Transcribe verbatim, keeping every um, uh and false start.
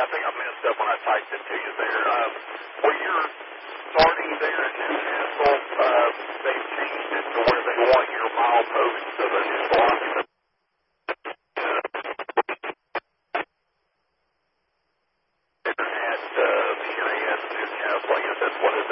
I think I messed up when I typed it to you there. Um, where you're starting there at Newcastle, uh, they've changed it to where they want your milepost of the new